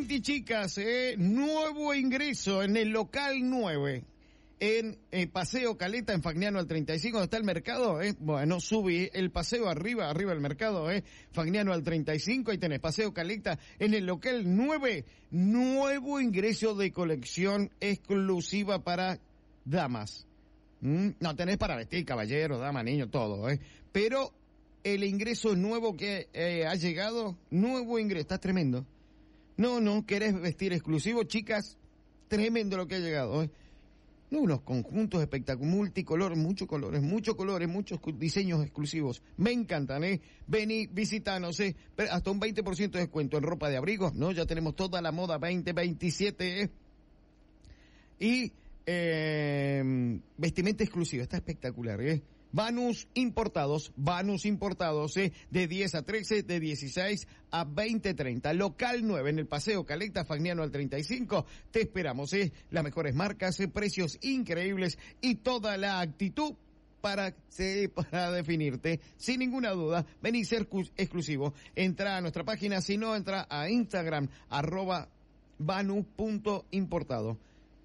Betty Chicas, nuevo ingreso en el local 9. En Paseo Caleta, en Fagnano al 35, donde está el mercado, bueno, subí el paseo arriba el mercado, Fagnano al 35, ahí tenés Paseo Caleta, en el local 9, nuevo ingreso de colección exclusiva para damas. No, tenés para vestir, caballero, dama, niño, todo, pero el ingreso nuevo que ha llegado, nuevo ingreso, está tremendo. No, querés vestir exclusivo, chicas, tremendo lo que ha llegado, unos conjuntos espectaculares, multicolor, muchos colores, muchos diseños exclusivos. Me encantan, Vení, visitanos, hasta un 20% de descuento en ropa de abrigo, ¿no? Ya tenemos toda la moda 2027, Y, vestimenta exclusiva, está espectacular, Vanus importados, de 10 a 13, de 16 a 20-30. Local 9 en el Paseo Caleta, Fagnano al 35. Te esperamos, las mejores marcas, precios increíbles y toda la actitud para definirte. Sin ninguna duda, vení ser exclusivo. Entra a nuestra página, si no, entra a Instagram, @vanu.importado.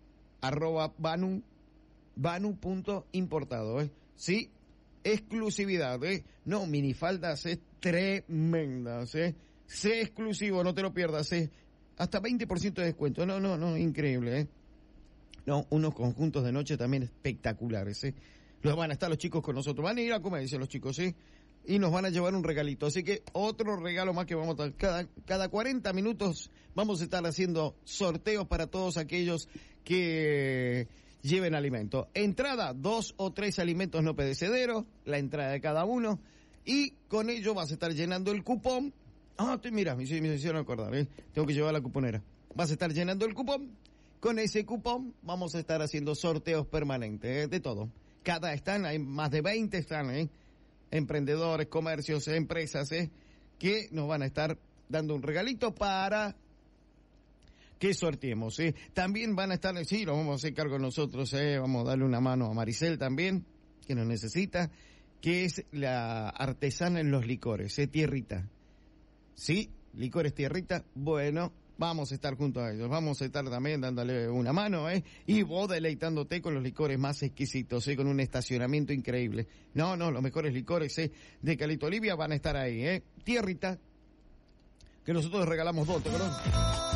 @vanu.importado, Sí, exclusividad, No, minifaldas, tremendas, Sé exclusivo, no te lo pierdas, Hasta 20% de descuento, no, increíble, No, unos conjuntos de noche también espectaculares, Los van a estar los chicos con nosotros, van a ir a comer, dicen los chicos, y nos van a llevar un regalito, así que otro regalo más que vamos a cada 40 minutos vamos a estar haciendo sorteos para todos aquellos que lleven alimento. Entrada, 2 o 3 alimentos no perecederos, la entrada de cada uno, y con ello vas a estar llenando el cupón. Mira, me hicieron acordar, tengo que llevar la cuponera. Vas a estar llenando el cupón, con ese cupón vamos a estar haciendo sorteos permanentes, de todo. Cada stand, hay más de 20 stands, emprendedores, comercios, empresas, que nos van a estar dando un regalito para que sorteemos, También van a estar, lo vamos a hacer cargo nosotros, vamos a darle una mano a Maricel también, que nos necesita, que es la artesana en los licores, Tierrita. Sí, licores Tierrita, bueno, vamos a estar junto a ellos, vamos a estar también dándole una mano, y vos deleitándote con los licores más exquisitos, con un estacionamiento increíble. No, los mejores licores, de Calito Olivia van a estar ahí, Tierrita, que nosotros regalamos 2, ¿te acordás?